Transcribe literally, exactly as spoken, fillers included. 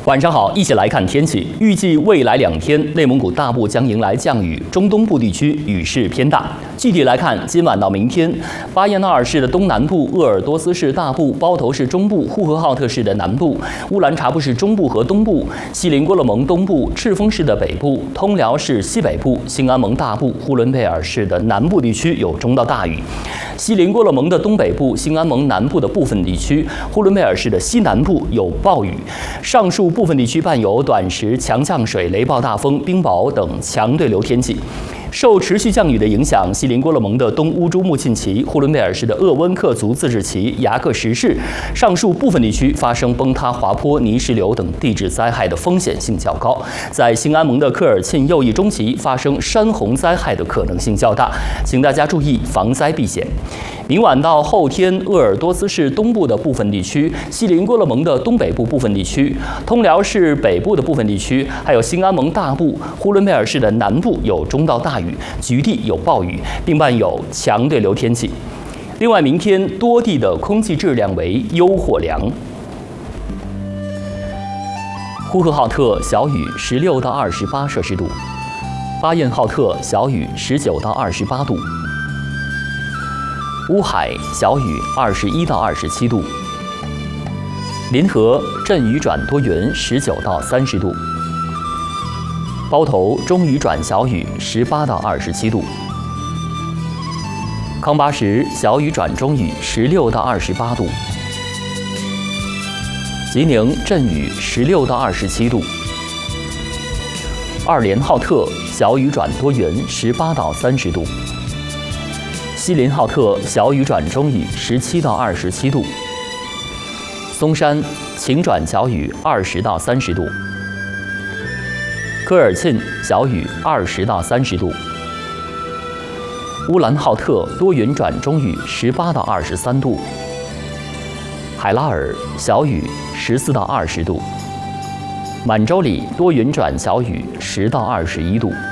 晚上好，一起来看天气。预计未来两天，内蒙古大部将迎来降雨，中东部地区雨势偏大。具体来看，今晚到明天，巴彦淖尔市的东南部、鄂尔多斯市大部、包头市中部、呼和浩特市的南部、乌兰察布市中部和东部、锡林郭勒盟东部、赤峰市的北部、通辽市西北部、兴安盟大部、呼伦贝尔市的南部地区有中到大雨。锡林郭勒盟的东北部、兴安盟南部的部分地区、呼伦贝尔市的西南部有暴雨。上述部分地区伴有短时强降水、雷暴大风、冰雹等强对流天气。受持续降雨的影响，锡林郭勒盟的东乌珠穆沁旗、呼伦贝尔市的鄂温克族自治旗、牙克什市上述部分地区发生崩塌、滑坡、泥石流等地质灾害的风险性较高。在兴安盟的科尔沁右翼中旗发生山洪灾害的可能性较大，请大家注意防灾避险。明晚到后天，鄂尔多斯市东部的部分地区、锡林郭勒盟的东北部部分地区、通辽市北部的部分地区，还有兴安盟大部、呼伦贝尔市的南部有中到大雨，局地有暴雨，并伴有强对流天气。另外，明天多地的空气质量为优或良。呼和浩特小雨十六到二十八摄氏度，巴彦浩特小雨十九到二十八度，乌海小雨二十一到二十七度，临河阵雨转多云十九到三十度，包头中雨转小雨十八到二十七度，康巴什小雨转中雨十六到二十八度，吉宁阵雨十六到二十七度，二连浩特小雨转多云十八到三十度，锡林浩特小雨转中雨十七到二十七度，松山晴转小雨二十到三十度，科尔沁小雨二十到三十度，乌兰浩特多云转中雨十八到二十三度，海拉尔小雨十四到二十度，满洲里多云转小雨十到二十一度。